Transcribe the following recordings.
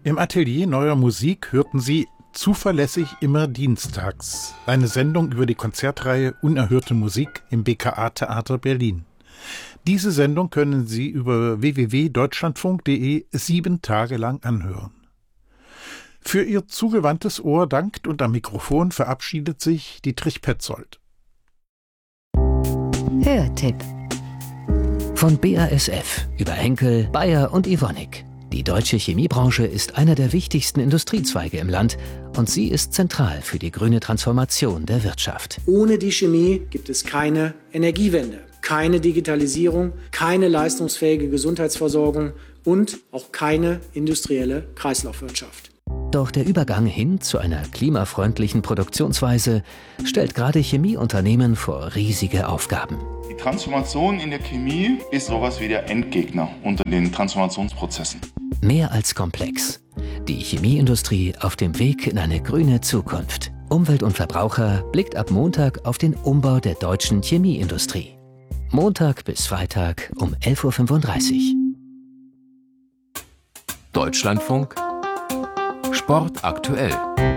Im Atelier Neuer Musik hörten Sie zuverlässig immer dienstags eine Sendung über die Konzertreihe Unerhörte Musik im BKA-Theater Berlin. Diese Sendung können Sie über www.deutschlandfunk.de 7 Tage lang anhören. Für Ihr zugewandtes Ohr dankt und am Mikrofon verabschiedet sich Dietrich Petzold. Hörtipp von BASF über Henkel, Bayer und Evonik. Die deutsche Chemiebranche ist einer der wichtigsten Industriezweige im Land und sie ist zentral für die grüne Transformation der Wirtschaft. Ohne die Chemie gibt es keine Energiewende, keine Digitalisierung, keine leistungsfähige Gesundheitsversorgung und auch keine industrielle Kreislaufwirtschaft. Doch der Übergang hin zu einer klimafreundlichen Produktionsweise stellt gerade Chemieunternehmen vor riesige Aufgaben. Die Transformation in der Chemie ist sowas wie der Endgegner unter den Transformationsprozessen. Mehr als komplex. Die Chemieindustrie auf dem Weg in eine grüne Zukunft. Umwelt und Verbraucher blickt ab Montag auf den Umbau der deutschen Chemieindustrie. Montag bis Freitag um 11.35 Uhr. Deutschlandfunk Sport aktuell.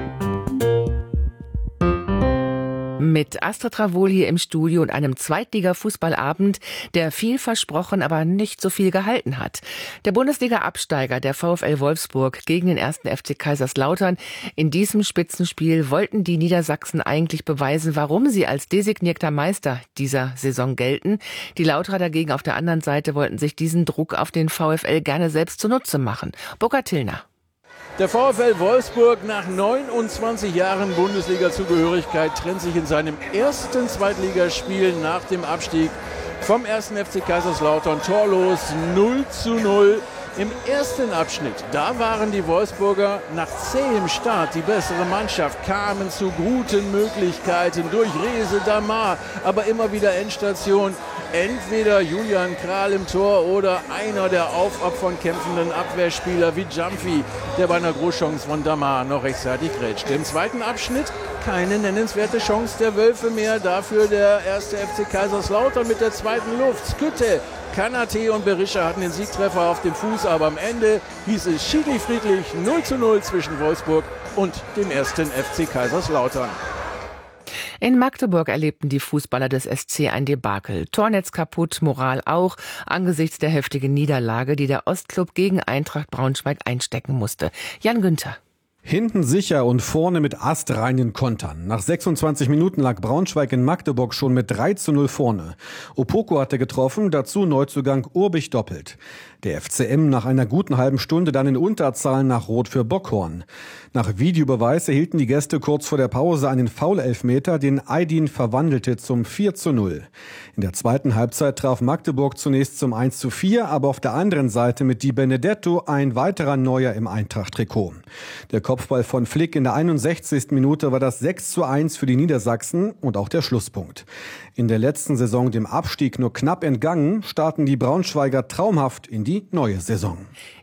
Mit Astrid Travol hier im Studio und einem Zweitliga-Fußballabend, der viel versprochen, aber nicht so viel gehalten hat. Der Bundesliga-Absteiger, der VfL Wolfsburg, gegen den 1. FC Kaiserslautern. In diesem Spitzenspiel wollten die Niedersachsen eigentlich beweisen, warum sie als designierter Meister dieser Saison gelten. Die Lauterer dagegen auf der anderen Seite wollten sich diesen Druck auf den VfL gerne selbst zunutze machen. Burkhard Tillner. Der VfL Wolfsburg nach 29 Jahren Bundesliga-Zugehörigkeit trennt sich in seinem ersten Zweitligaspiel nach dem Abstieg vom 1. FC Kaiserslautern torlos 0:0. Im ersten Abschnitt, da waren die Wolfsburger nach zähem Start die bessere Mannschaft, kamen zu guten Möglichkeiten durch Reze Damar, aber immer wieder Endstation. Entweder Julian Kral im Tor oder einer der aufopfernd kämpfenden Abwehrspieler wie Jumpy, der bei einer Großchance von Damar noch rechtzeitig grätschte. Im zweiten Abschnitt keine nennenswerte Chance der Wölfe mehr, dafür der 1. FC Kaiserslautern mit der zweiten Luft. Skütte, Kanate und Berisha hatten den Siegtreffer auf dem Fuß, aber am Ende hieß es schiedlich friedlich 0:0 zwischen Wolfsburg und dem 1. FC Kaiserslautern. In Magdeburg erlebten die Fußballer des SC ein Debakel. Tornetz kaputt, Moral auch, angesichts der heftigen Niederlage, die der Ostklub gegen Eintracht Braunschweig einstecken musste. Jan Günther. Hinten sicher und vorne mit astreinen Kontern. Nach 26 Minuten lag Braunschweig in Magdeburg schon mit 3:0 vorne. Opoko hatte getroffen, dazu Neuzugang Urbich doppelt. Der FCM nach einer guten halben Stunde dann in Unterzahl nach Rot für Bockhorn. Nach Videobeweis erhielten die Gäste kurz vor der Pause einen Foul-Elfmeter, den Aydin verwandelte zum 4:0. In der zweiten Halbzeit traf Magdeburg zunächst zum 1:4, aber auf der anderen Seite mit Di Benedetto ein weiterer Neuer im Eintracht-Trikot. Der Kopfball von Flick in der 61. Minute war das 6:1 für die Niedersachsen und auch der Schlusspunkt. In der letzten Saison dem Abstieg nur knapp entgangen, starten die Braunschweiger traumhaft in die neue Saison.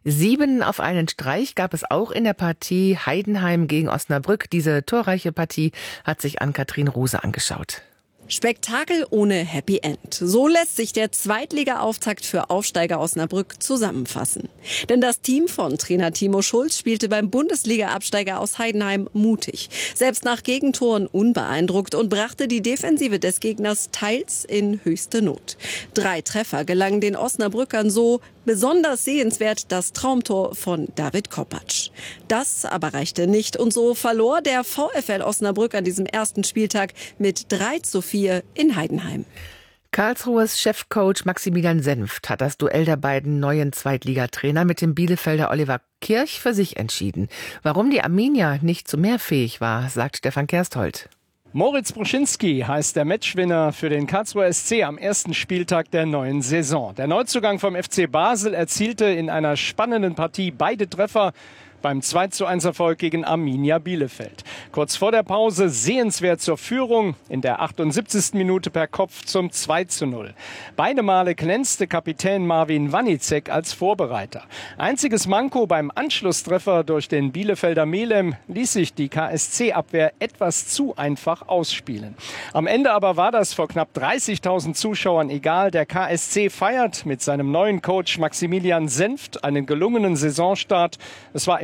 7 auf einen Streich gab es auch in der Partie Heidenheim gegen Osnabrück. Diese torreiche Partie hat sich Ann-Kathrin Rose angeschaut. Spektakel ohne Happy End. So lässt sich der Zweitliga-Auftakt für Aufsteiger Osnabrück zusammenfassen. Denn das Team von Trainer Timo Schulz spielte beim Bundesliga-Absteiger aus Heidenheim mutig. Selbst nach Gegentoren unbeeindruckt und brachte die Defensive des Gegners teils in höchste Not. 3 Treffer gelangen den Osnabrückern so. Besonders sehenswert das Traumtor von David Kopacz. Das aber reichte nicht und so verlor der VfL Osnabrück an diesem ersten Spieltag mit 3:4 in Heidenheim. Karlsruhes Chefcoach Maximilian Senft hat das Duell der beiden neuen Zweitligatrainer mit dem Bielefelder Oliver Kirch für sich entschieden. Warum die Arminia nicht zu mehr fähig war, sagt Stefan Kersthold. Moritz Bruschinski heißt der Matchwinner für den Karlsruher SC am ersten Spieltag der neuen Saison. Der Neuzugang vom FC Basel erzielte in einer spannenden Partie beide Treffer beim 2:1 Erfolg gegen Arminia Bielefeld. Kurz vor der Pause sehenswert zur Führung, in der 78. Minute per Kopf zum 2:0. Beide Male glänzte Kapitän Marvin Wanicek als Vorbereiter. Einziges Manko beim Anschlusstreffer durch den Bielefelder Melem ließ sich die KSC-Abwehr etwas zu einfach ausspielen. Am Ende aber war das vor knapp 30.000 Zuschauern egal. Der KSC feiert mit seinem neuen Coach Maximilian Senft einen gelungenen Saisonstart. Es war im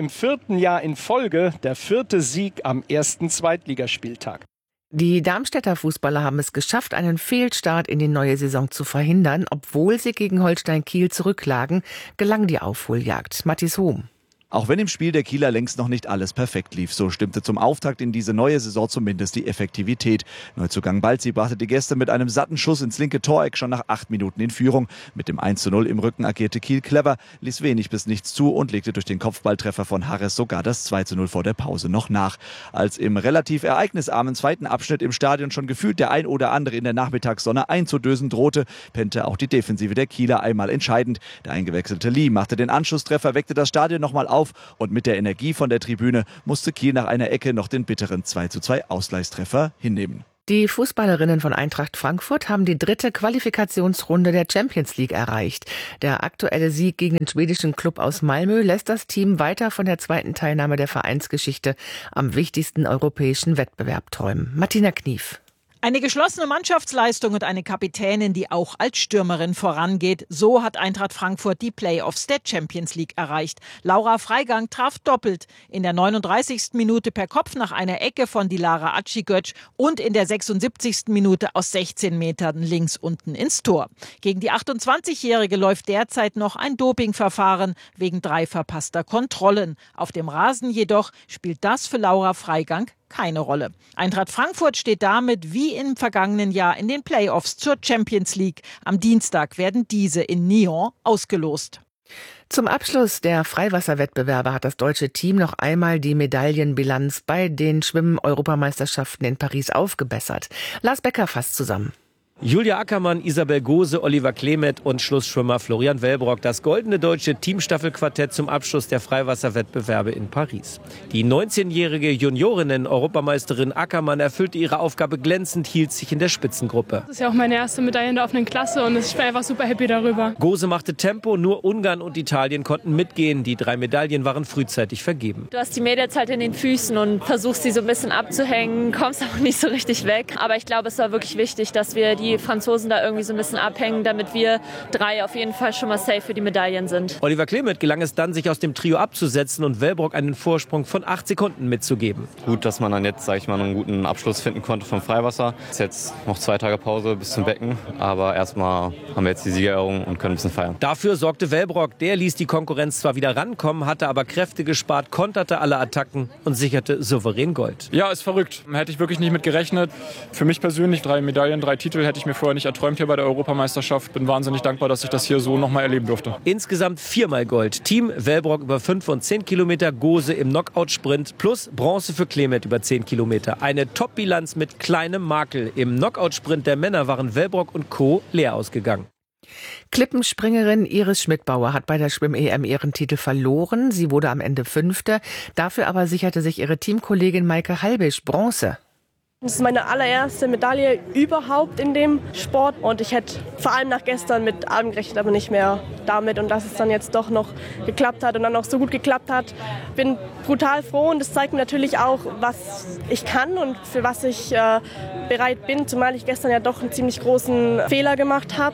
4. Jahr in Folge der 4. Sieg am ersten Zweitligaspieltag. Die Darmstädter Fußballer haben es geschafft, einen Fehlstart in die neue Saison zu verhindern. Obwohl sie gegen Holstein Kiel zurücklagen, gelang die Aufholjagd. Mathis Hohm. Auch wenn im Spiel der Kieler längst noch nicht alles perfekt lief, so stimmte zum Auftakt in diese neue Saison zumindest die Effektivität. Neuzugang Balzi brachte die Gäste mit einem satten Schuss ins linke Toreck schon nach 8 Minuten in Führung. Mit dem 1:0 im Rücken agierte Kiel clever, ließ wenig bis nichts zu und legte durch den Kopfballtreffer von Harris sogar das 2:0 vor der Pause noch nach. Als im relativ ereignisarmen zweiten Abschnitt im Stadion schon gefühlt der ein oder andere in der Nachmittagssonne einzudösen drohte, pennte auch die Defensive der Kieler einmal entscheidend. Der eingewechselte Lee machte den Anschlusstreffer, weckte das Stadion nochmal auf und mit der Energie von der Tribüne musste Kiel nach einer Ecke noch den bitteren 2:2 Ausgleichstreffer hinnehmen. Die Fußballerinnen von Eintracht Frankfurt haben die 3. Qualifikationsrunde der Champions League erreicht. Der aktuelle Sieg gegen den schwedischen Klub aus Malmö lässt das Team weiter von der 2. Teilnahme der Vereinsgeschichte am wichtigsten europäischen Wettbewerb träumen. Martina Knief. Eine geschlossene Mannschaftsleistung und eine Kapitänin, die auch als Stürmerin vorangeht. So hat Eintracht Frankfurt die Playoffs der Champions League erreicht. Laura Freigang traf doppelt. In der 39. Minute per Kopf nach einer Ecke von Dilara Acigöc und in der 76. Minute aus 16 Metern links unten ins Tor. Gegen die 28-Jährige läuft derzeit noch ein Dopingverfahren wegen 3 verpasster Kontrollen. Auf dem Rasen jedoch spielt das für Laura Freigang keine Rolle. Eintracht Frankfurt steht damit wie im vergangenen Jahr in den Playoffs zur Champions League. Am Dienstag werden diese in Nyon ausgelost. Zum Abschluss der Freiwasserwettbewerbe hat das deutsche Team noch einmal die Medaillenbilanz bei den Schwimmen-Europameisterschaften in Paris aufgebessert. Lars Becker fasst zusammen. Julia Ackermann, Isabel Gose, Oliver Klemet und Schlussschwimmer Florian Wellbrock. Das goldene deutsche Teamstaffelquartett zum Abschluss der Freiwasserwettbewerbe in Paris. Die 19-jährige Juniorinnen-Europameisterin Ackermann erfüllte ihre Aufgabe glänzend, hielt sich in der Spitzengruppe. Das ist ja auch meine erste Medaille in der offenen Klasse und ich bin einfach super happy darüber. Gose machte Tempo, nur Ungarn und Italien konnten mitgehen. Die 3 Medaillen waren frühzeitig vergeben. Du hast die Mädels halt in den Füßen und versuchst sie so ein bisschen abzuhängen, kommst aber nicht so richtig weg. Aber ich glaube, es war wirklich wichtig, dass wir die Franzosen da irgendwie so ein bisschen abhängen, damit wir 3 auf jeden Fall schon mal safe für die Medaillen sind. Oliver Klemet gelang es dann, sich aus dem Trio abzusetzen und Wellbrock einen Vorsprung von 8 Sekunden mitzugeben. Gut, dass man dann jetzt, sage ich mal, einen guten Abschluss finden konnte vom Freiwasser. Es ist jetzt noch 2 Tage Pause bis zum Becken, aber erstmal haben wir jetzt die Siegerehrung und können ein bisschen feiern. Dafür sorgte Wellbrock, der ließ die Konkurrenz zwar wieder rankommen, hatte aber Kräfte gespart, konterte alle Attacken und sicherte souverän Gold. Ja, ist verrückt. Hätte ich wirklich nicht mit gerechnet. Für mich persönlich 3 Medaillen, 3 Titel hätte ich mir vorher nicht erträumt hier bei der Europameisterschaft. Bin wahnsinnig dankbar, dass ich das hier so nochmal erleben durfte. Insgesamt 4-mal Gold. Team Wellbrock über 5 und 10 Kilometer, Gose im Knockout-Sprint plus Bronze für Klemet über 10 Kilometer. Eine Top-Bilanz mit kleinem Makel. Im Knockout-Sprint der Männer waren Wellbrock und Co. leer ausgegangen. Klippenspringerin Iris Schmidbauer hat bei der Schwimm-EM ihren Titel verloren. Sie wurde am Ende 5. Dafür aber sicherte sich ihre Teamkollegin Maike Halbisch Bronze. Das ist meine allererste Medaille überhaupt in dem Sport und ich hätte vor allem nach gestern mit allem gerechnet, aber nicht mehr damit und dass es dann jetzt doch noch geklappt hat und dann auch so gut geklappt hat. Bin brutal froh und das zeigt mir natürlich auch, was ich kann und für was ich bereit bin, zumal ich gestern ja doch einen ziemlich großen Fehler gemacht habe.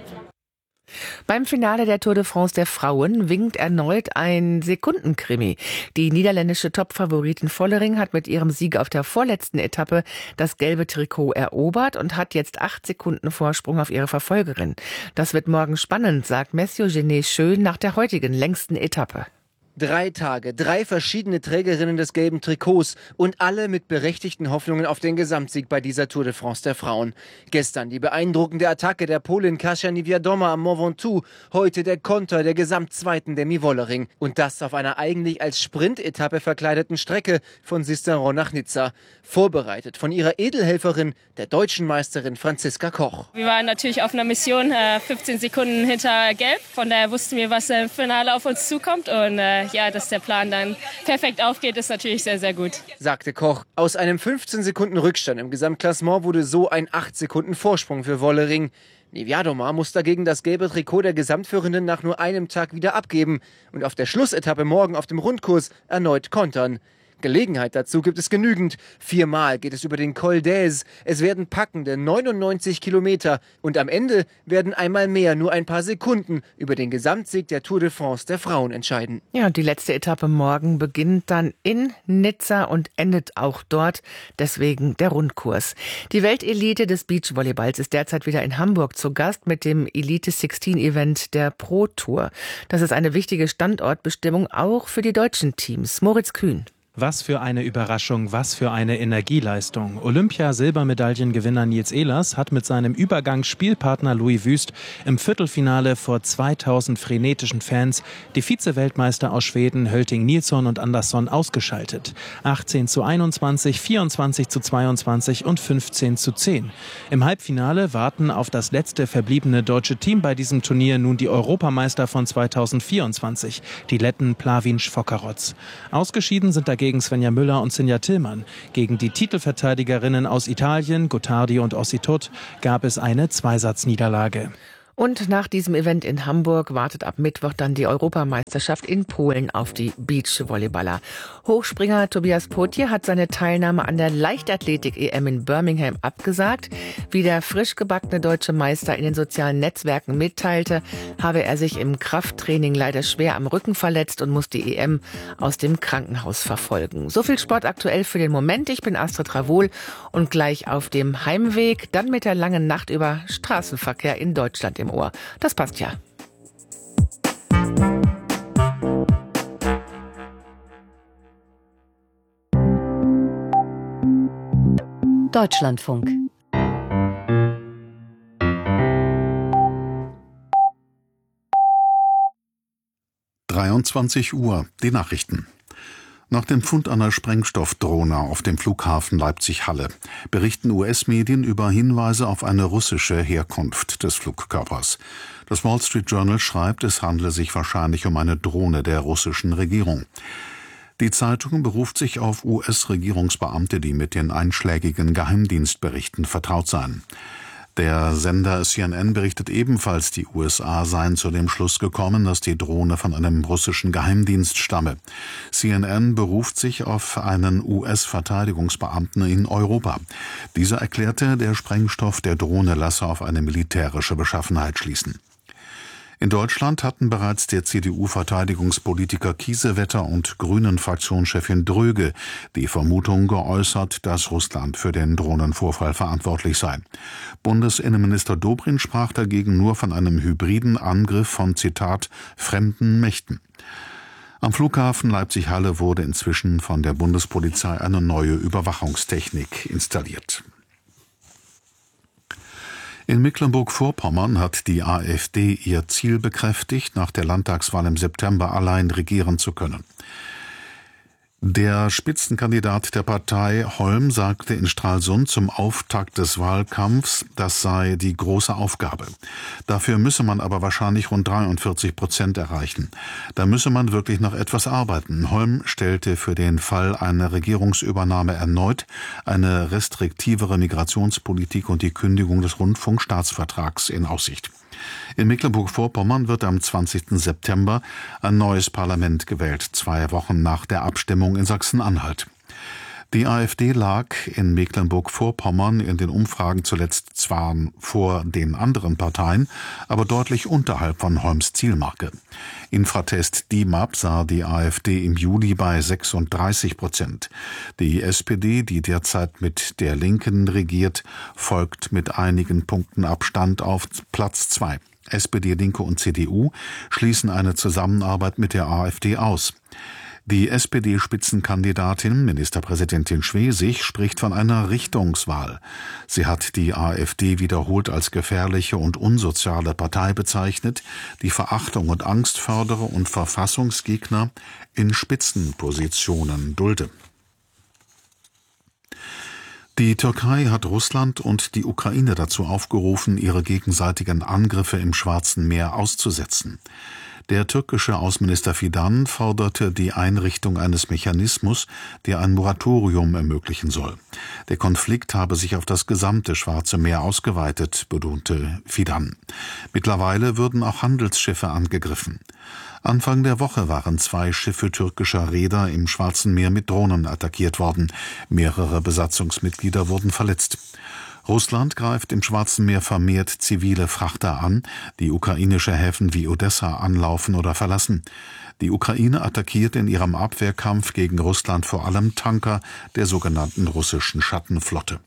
Beim Finale der Tour de France der Frauen winkt erneut ein Sekundenkrimi. Die niederländische Topfavoritin Vollering hat mit ihrem Sieg auf der vorletzten Etappe das gelbe Trikot erobert und hat jetzt 8 Sekunden Vorsprung auf ihre Verfolgerin. Das wird morgen spannend, sagt Messieurs Genet schön nach der heutigen längsten Etappe. 3 Tage, 3 verschiedene Trägerinnen des gelben Trikots und alle mit berechtigten Hoffnungen auf den Gesamtsieg bei dieser Tour de France der Frauen. Gestern die beeindruckende Attacke der Polin Kasia Niewiadoma am Mont Ventoux, heute der Konter der Gesamtzweiten Demi Wollering. Und das auf einer eigentlich als Sprintetappe verkleideten Strecke von Sisteron nach Nizza. Vorbereitet von ihrer Edelhelferin, der deutschen Meisterin Franziska Koch. Wir waren natürlich auf einer Mission, 15 Sekunden hinter Gelb. Von daher wussten wir, was im Finale auf uns zukommt. Und ja, dass der Plan dann perfekt aufgeht, ist natürlich sehr, sehr gut. Sagte Koch. Aus einem 15 Sekunden Rückstand im Gesamtklassement wurde so ein 8 Sekunden Vorsprung für Wollering. Niewiadoma muss dagegen das gelbe Trikot der Gesamtführenden nach nur einem Tag wieder abgeben und auf der Schlussetappe morgen auf dem Rundkurs erneut kontern. Gelegenheit dazu gibt es genügend. 4-mal geht es über den Col d'Aise. Es werden packende 99 Kilometer. Und am Ende werden einmal mehr nur ein paar Sekunden über den Gesamtsieg der Tour de France der Frauen entscheiden. Ja, und die letzte Etappe morgen beginnt dann in Nizza und endet auch dort. Deswegen der Rundkurs. Die Weltelite des Beachvolleyballs ist derzeit wieder in Hamburg zu Gast mit dem Elite 16 Event der Pro Tour. Das ist eine wichtige Standortbestimmung auch für die deutschen Teams. Moritz Kühn. Was für eine Überraschung, was für eine Energieleistung. Olympia-Silbermedaillengewinner Nils Ehlers hat mit seinem Übergangsspielpartner Louis Wüst im Viertelfinale vor 2000 frenetischen Fans die Vize-Weltmeister aus Schweden Hölting Nilsson und Andersson ausgeschaltet. 18:21, 24:22 und 15:10. Im Halbfinale warten auf das letzte verbliebene deutsche Team bei diesem Turnier nun die Europameister von 2024, die Letten Plavinj Fokarots. Ausgeschieden sind dagegen Svenja Müller und Sinja Tillmann. Gegen die Titelverteidigerinnen aus Italien, Gottardi und Ossitot, gab es eine Zweisatzniederlage. Und nach diesem Event in Hamburg wartet ab Mittwoch dann die Europameisterschaft in Polen auf die Beachvolleyballer. Hochspringer Tobias Potje hat seine Teilnahme an der Leichtathletik-EM in Birmingham abgesagt. Wie der frisch gebackene deutsche Meister in den sozialen Netzwerken mitteilte, habe er sich im Krafttraining leider schwer am Rücken verletzt und muss die EM aus dem Krankenhaus verfolgen. So viel Sport aktuell für den Moment. Ich bin Astrid Travol und gleich auf dem Heimweg, dann mit der langen Nacht über Straßenverkehr in Deutschland im Ohr. Das passt ja. Deutschlandfunk. Uhr, die Nachrichten. Nach dem Fund einer Sprengstoffdrohne auf dem Flughafen Leipzig-Halle berichten US-Medien über Hinweise auf eine russische Herkunft des Flugkörpers. Das Wall Street Journal schreibt, es handle sich wahrscheinlich um eine Drohne der russischen Regierung. Die Zeitung beruft sich auf US-Regierungsbeamte, die mit den einschlägigen Geheimdienstberichten vertraut seien. Der Sender CNN berichtet ebenfalls, die USA seien zu dem Schluss gekommen, dass die Drohne von einem russischen Geheimdienst stamme. CNN beruft sich auf einen US-Verteidigungsbeamten in Europa. Dieser erklärte, der Sprengstoff der Drohne lasse auf eine militärische Beschaffenheit schließen. In Deutschland hatten bereits der CDU-Verteidigungspolitiker Kiesewetter und Grünen-Fraktionschefin Dröge die Vermutung geäußert, dass Russland für den Drohnenvorfall verantwortlich sei. Bundesinnenminister Dobrindt sprach dagegen nur von einem hybriden Angriff von, Zitat, fremden Mächten. Am Flughafen Leipzig-Halle wurde inzwischen von der Bundespolizei eine neue Überwachungstechnik installiert. In Mecklenburg-Vorpommern hat die AfD ihr Ziel bekräftigt, nach der Landtagswahl im September allein regieren zu können. Der Spitzenkandidat der Partei, Holm, sagte in Stralsund zum Auftakt des Wahlkampfs, das sei die große Aufgabe. Dafür müsse man aber wahrscheinlich rund 43% erreichen. Da müsse man wirklich noch etwas arbeiten. Holm stellte für den Fall einer Regierungsübernahme erneut eine restriktivere Migrationspolitik und die Kündigung des Rundfunkstaatsvertrags in Aussicht. In Mecklenburg-Vorpommern wird am 20. September ein neues Parlament gewählt, 2 Wochen nach der Abstimmung in Sachsen-Anhalt. Die AfD lag in Mecklenburg-Vorpommern in den Umfragen zuletzt zwar vor den anderen Parteien, aber deutlich unterhalb von Holms Zielmarke. Infratest DIMAP sah die AfD im Juli bei 36%. Die SPD, die derzeit mit der Linken regiert, folgt mit einigen Punkten Abstand auf Platz 2. SPD, Linke und CDU schließen eine Zusammenarbeit mit der AfD aus. Die SPD-Spitzenkandidatin, Ministerpräsidentin Schwesig, spricht von einer Richtungswahl. Sie hat die AfD wiederholt als gefährliche und unsoziale Partei bezeichnet, die Verachtung und Angst fördere und Verfassungsgegner in Spitzenpositionen dulde. Die Türkei hat Russland und die Ukraine dazu aufgerufen, ihre gegenseitigen Angriffe im Schwarzen Meer auszusetzen. Der türkische Außenminister Fidan forderte die Einrichtung eines Mechanismus, der ein Moratorium ermöglichen soll. Der Konflikt habe sich auf das gesamte Schwarze Meer ausgeweitet, betonte Fidan. Mittlerweile würden auch Handelsschiffe angegriffen. Anfang der Woche waren 2 Schiffe türkischer Reeder im Schwarzen Meer mit Drohnen attackiert worden. Mehrere Besatzungsmitglieder wurden verletzt. Russland greift im Schwarzen Meer vermehrt zivile Frachter an, die ukrainische Häfen wie Odessa anlaufen oder verlassen. Die Ukraine attackiert in ihrem Abwehrkampf gegen Russland vor allem Tanker der sogenannten russischen Schattenflotte.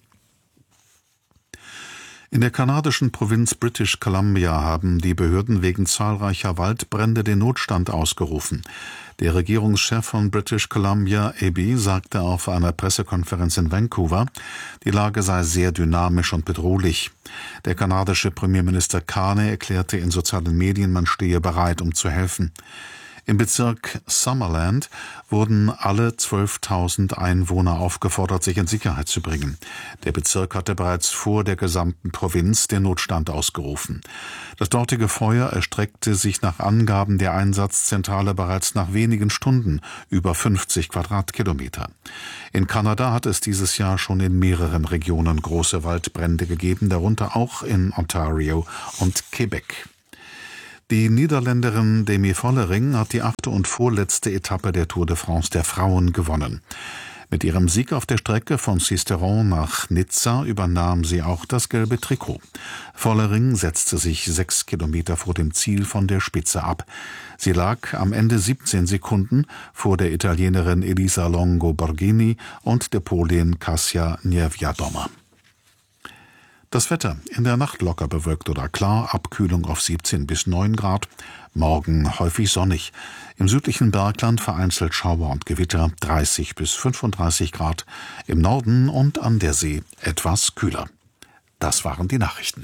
In der kanadischen Provinz British Columbia haben die Behörden wegen zahlreicher Waldbrände den Notstand ausgerufen. Der Regierungschef von British Columbia, Eby, sagte auf einer Pressekonferenz in Vancouver, die Lage sei sehr dynamisch und bedrohlich. Der kanadische Premierminister Carney erklärte in sozialen Medien, man stehe bereit, um zu helfen. Im Bezirk Summerland wurden alle 12.000 Einwohner aufgefordert, sich in Sicherheit zu bringen. Der Bezirk hatte bereits vor der gesamten Provinz den Notstand ausgerufen. Das dortige Feuer erstreckte sich nach Angaben der Einsatzzentrale bereits nach wenigen Stunden über 50 Quadratkilometer. In Kanada hat es dieses Jahr schon in mehreren Regionen große Waldbrände gegeben, darunter auch in Ontario und Quebec. Die Niederländerin Demi Vollering hat die 8. und vorletzte Etappe der Tour de France der Frauen gewonnen. Mit ihrem Sieg auf der Strecke von Sisteron nach Nizza übernahm sie auch das gelbe Trikot. Vollering setzte sich 6 Kilometer vor dem Ziel von der Spitze ab. Sie lag am Ende 17 Sekunden vor der Italienerin Elisa Longo Borghini und der Polin Kasia Niewiadoma. Das Wetter: in der Nacht locker bewölkt oder klar, Abkühlung auf 17 bis 9 Grad. Morgen häufig sonnig. Im südlichen Bergland vereinzelt Schauer und Gewitter, 30 bis 35 Grad. Im Norden und an der See etwas kühler. Das waren die Nachrichten.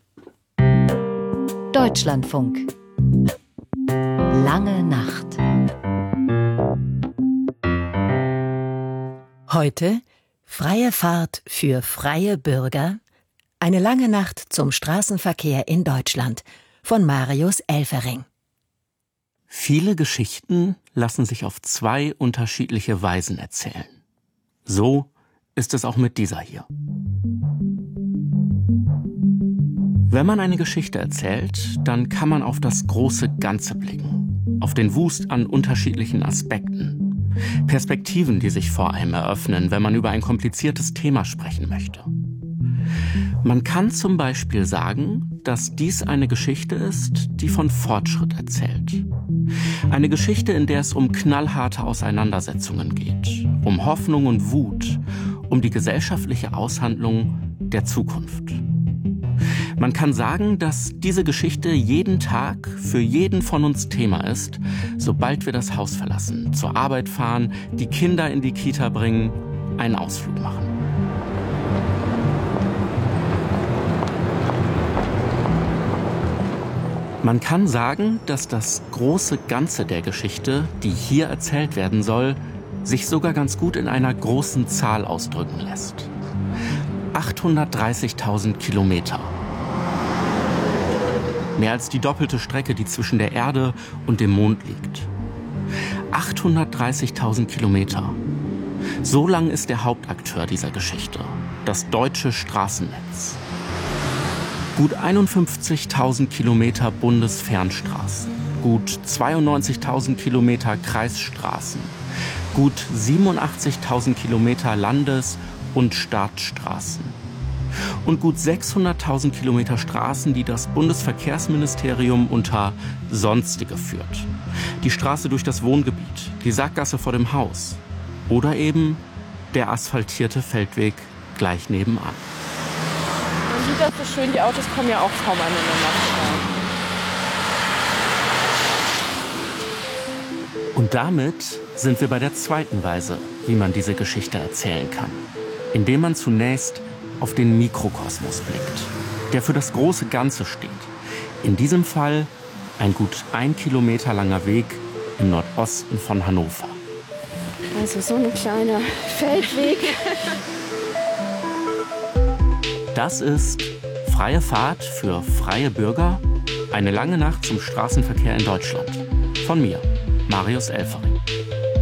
Deutschlandfunk. Lange Nacht. Heute freie Fahrt für freie Bürger. Eine lange Nacht zum Straßenverkehr in Deutschland von Marius Elfering. Viele Geschichten lassen sich auf 2 unterschiedliche Weisen erzählen. So ist es auch mit dieser hier. Wenn man eine Geschichte erzählt, dann kann man auf das große Ganze blicken, auf den Wust an unterschiedlichen Aspekten, Perspektiven, die sich vor einem eröffnen, wenn man über ein kompliziertes Thema sprechen möchte. Man kann zum Beispiel sagen, dass dies eine Geschichte ist, die von Fortschritt erzählt. Eine Geschichte, in der es um knallharte Auseinandersetzungen geht, um Hoffnung und Wut, um die gesellschaftliche Aushandlung der Zukunft. Man kann sagen, dass diese Geschichte jeden Tag für jeden von uns Thema ist, sobald wir das Haus verlassen, zur Arbeit fahren, die Kinder in die Kita bringen, einen Ausflug machen. Man kann sagen, dass das große Ganze der Geschichte, die hier erzählt werden soll, sich sogar ganz gut in einer großen Zahl ausdrücken lässt. 830.000 Kilometer. Mehr als die doppelte Strecke, die zwischen der Erde und dem Mond liegt. 830.000 Kilometer. So lang ist der Hauptakteur dieser Geschichte, das deutsche Straßennetz. Gut 51.000 Kilometer Bundesfernstraßen, gut 92.000 Kilometer Kreisstraßen, gut 87.000 Kilometer Landes- und Staatsstraßen und gut 600.000 Kilometer Straßen, die das Bundesverkehrsministerium unter Sonstige führt. Die Straße durch das Wohngebiet, die Sackgasse vor dem Haus oder eben der asphaltierte Feldweg gleich nebenan. Man sieht das so schön, die Autos kommen ja auch kaum aneinander vorbei. Und damit sind wir bei der zweiten Weise, wie man diese Geschichte erzählen kann. Indem man zunächst auf den Mikrokosmos blickt, der für das große Ganze steht. In diesem Fall ein gut 1 Kilometer langer Weg im Nordosten von Hannover. Also so ein kleiner Feldweg. Das ist freie Fahrt für freie Bürger, eine lange Nacht zum Straßenverkehr in Deutschland. Von mir, Marius Elfering.